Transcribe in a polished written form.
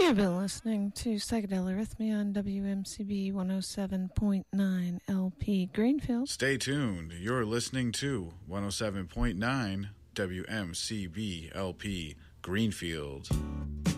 You've been listening to Psychedelic Arrhythmia on WMCB 107.9 LP Greenfield. Stay tuned. You're listening to 107.9 WMCB LP Greenfield.